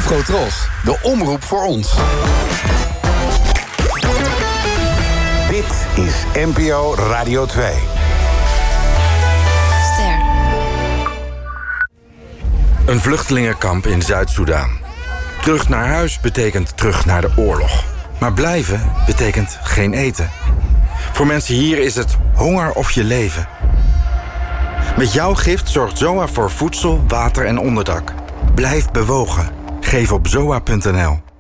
Afrotros, de omroep voor ons. Dit is NPO Radio 2. Ster. Een vluchtelingenkamp in Zuid-Soedan. Terug naar huis betekent terug naar de oorlog. Maar blijven betekent geen eten. Voor mensen hier is het honger of je leven. Met jouw gift zorgt ZOA voor voedsel, water en onderdak. Blijf bewogen. Geef op zoa.nl.